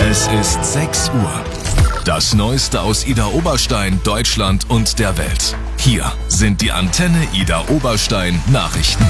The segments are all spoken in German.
Es ist 6 Uhr. Das Neueste aus Idar Oberstein, Deutschland und der Welt. Hier sind die Antenne Idar Oberstein Nachrichten.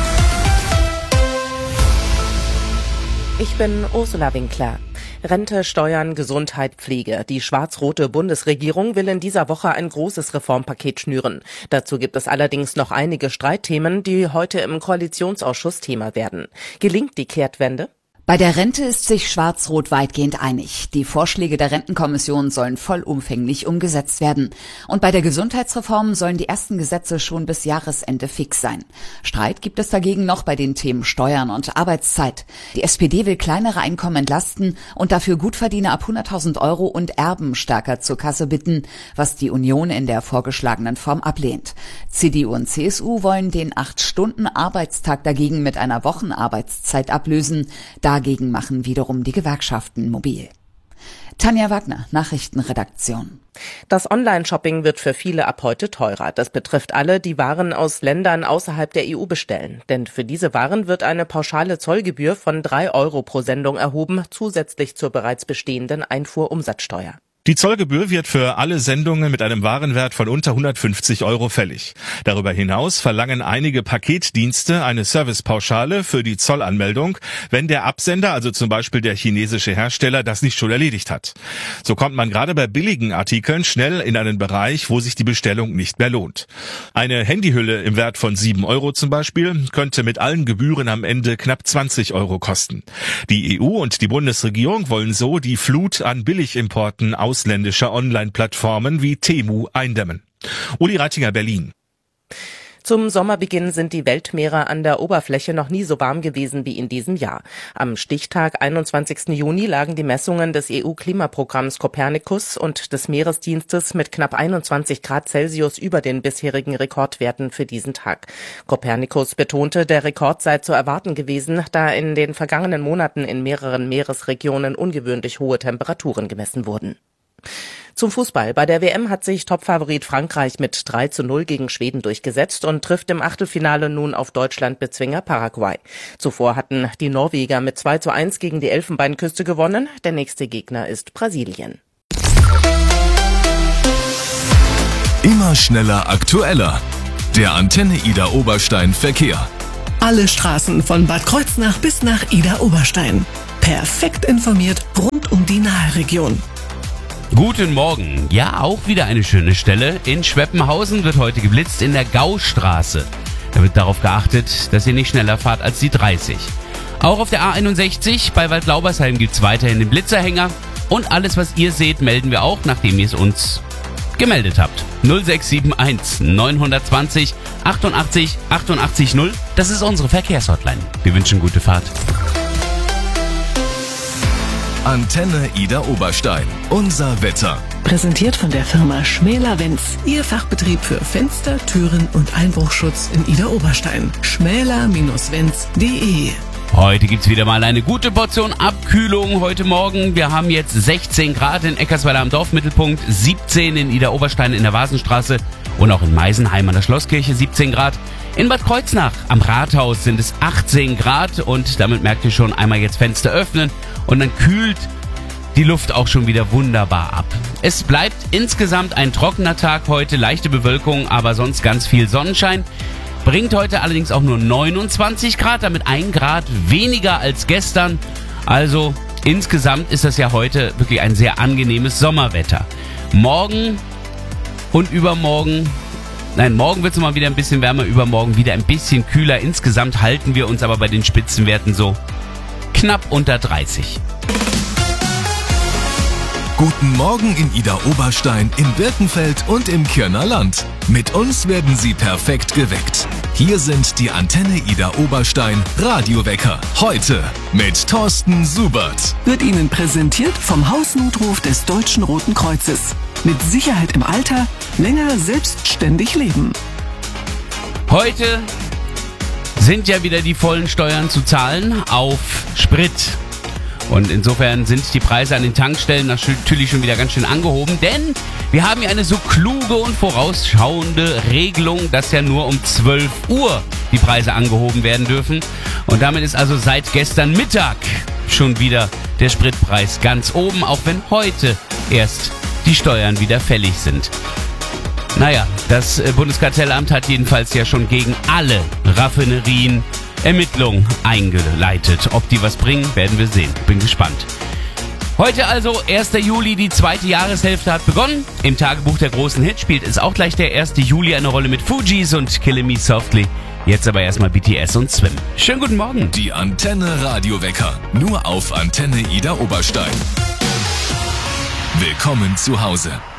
Ich bin Ursula Winkler. Rente, Steuern, Gesundheit, Pflege. Die schwarz-rote Bundesregierung will in dieser Woche ein großes Reformpaket schnüren. Dazu gibt es allerdings noch einige Streitthemen, die heute im Koalitionsausschuss Thema werden. Gelingt die Kehrtwende? Bei der Rente ist sich Schwarz-Rot weitgehend einig. Die Vorschläge der Rentenkommission sollen vollumfänglich umgesetzt werden. Und bei der Gesundheitsreform sollen die ersten Gesetze schon bis Jahresende fix sein. Streit gibt es dagegen noch bei den Themen Steuern und Arbeitszeit. Die SPD will kleinere Einkommen entlasten und dafür Gutverdiener ab 100.000 Euro und Erben stärker zur Kasse bitten, was die Union in der vorgeschlagenen Form ablehnt. CDU und CSU wollen den 8-Stunden-Arbeitstag dagegen mit einer Wochenarbeitszeit ablösen. Dagegen machen wiederum die Gewerkschaften mobil. Tanja Wagner, Nachrichtenredaktion. Das Online-Shopping wird für viele ab heute teurer. Das betrifft alle, die Waren aus Ländern außerhalb der EU bestellen. Denn für diese Waren wird eine pauschale Zollgebühr von 3 Euro pro Sendung erhoben, zusätzlich zur bereits bestehenden Einfuhrumsatzsteuer. Die Zollgebühr wird für alle Sendungen mit einem Warenwert von unter 150 Euro fällig. Darüber hinaus verlangen einige Paketdienste eine Servicepauschale für die Zollanmeldung, wenn der Absender, also zum Beispiel der chinesische Hersteller, das nicht schon erledigt hat. So kommt man gerade bei billigen Artikeln schnell in einen Bereich, wo sich die Bestellung nicht mehr lohnt. Eine Handyhülle im Wert von 7 Euro zum Beispiel könnte mit allen Gebühren am Ende knapp 20 Euro kosten. Die EU und die Bundesregierung wollen so die Flut an Billigimporten ausländischer Online-Plattformen wie Temu eindämmen. Uli Reitinger, Berlin. Zum Sommerbeginn sind die Weltmeere an der Oberfläche noch nie so warm gewesen wie in diesem Jahr. Am Stichtag 21. Juni lagen die Messungen des EU-Klimaprogramms Copernicus und des Meeresdienstes mit knapp 21 Grad Celsius über den bisherigen Rekordwerten für diesen Tag. Copernicus betonte, der Rekord sei zu erwarten gewesen, da in den vergangenen Monaten in mehreren Meeresregionen ungewöhnlich hohe Temperaturen gemessen wurden. Zum Fußball. Bei der WM hat sich Topfavorit Frankreich mit 3:0 gegen Schweden durchgesetzt und trifft im Achtelfinale nun auf Deutschland-Bezwinger Paraguay. Zuvor hatten die Norweger mit 2:1 gegen die Elfenbeinküste gewonnen. Der nächste Gegner ist Brasilien. Immer schneller, aktueller. Der Antenne Idar Oberstein Verkehr. Alle Straßen von Bad Kreuznach bis nach Idar Oberstein. Perfekt informiert rund um die Naheregion. Guten Morgen. Ja, auch wieder eine schöne Stelle. In Schweppenhausen wird heute geblitzt in der Gaustraße. Da wird darauf geachtet, dass ihr nicht schneller fahrt als die 30. Auch auf der A61 bei Waldlaubersheim gibt's weiterhin den Blitzerhänger. Und alles, was ihr seht, melden wir auch, nachdem ihr es uns gemeldet habt. 0671 920 88 88 0. Das ist unsere Verkehrshotline. Wir wünschen gute Fahrt. Antenne Idar Oberstein. Unser Wetter. Präsentiert von der Firma Schmäler-Wenz. Ihr Fachbetrieb für Fenster, Türen und Einbruchschutz in Idar Oberstein. schmäler-wenz.de. Heute gibt's wieder mal eine gute Portion Abkühlung heute Morgen. Wir haben jetzt 16 Grad in Eckersweiler am Dorfmittelpunkt, 17 in Idar Oberstein in der Vasenstraße und auch in Meisenheim an der Schlosskirche 17 Grad. In Bad Kreuznach am Rathaus sind es 18 Grad und damit merkt ihr schon, einmal jetzt Fenster öffnen und dann kühlt die Luft auch schon wieder wunderbar ab. Es bleibt insgesamt ein trockener Tag heute, leichte Bewölkung, aber sonst ganz viel Sonnenschein. Bringt heute allerdings auch nur 29 Grad, damit 1 Grad weniger als gestern. Also insgesamt ist das ja heute wirklich ein sehr angenehmes Sommerwetter. Morgen und übermorgen, morgen wird es mal wieder ein bisschen wärmer, übermorgen wieder ein bisschen kühler. Insgesamt halten wir uns aber bei den Spitzenwerten so knapp unter 30. Guten Morgen in Idar Oberstein, in Birkenfeld und im Kirner Land. Mit uns werden Sie perfekt geweckt. Hier sind die Antenne Idar Oberstein Radiowecker. Heute mit Thorsten Subert. Wird Ihnen präsentiert vom Hausnotruf des Deutschen Roten Kreuzes. Mit Sicherheit im Alter, länger selbstständig leben. Heute sind ja wieder die vollen Steuern zu zahlen auf Sprit. Und insofern sind die Preise an den Tankstellen natürlich schon wieder ganz schön angehoben, denn wir haben ja eine so kluge und vorausschauende Regelung, dass ja nur um 12 Uhr die Preise angehoben werden dürfen. Und damit ist also seit gestern Mittag schon wieder der Spritpreis ganz oben, auch wenn heute erst die Steuern wieder fällig sind. Naja, das Bundeskartellamt hat jedenfalls ja schon gegen alle Raffinerien Ermittlungen eingeleitet. Ob die was bringen, werden wir sehen. Bin gespannt. Heute also 1. Juli, die zweite Jahreshälfte hat begonnen. Im Tagebuch der großen Hits spielt es auch gleich der 1. Juli eine Rolle mit Fugees und Killing Me Softly. Jetzt aber erstmal BTS und Swim. Schönen guten Morgen. Die Antenne Radiowecker. Nur auf Antenne Ida Oberstein. Willkommen zu Hause.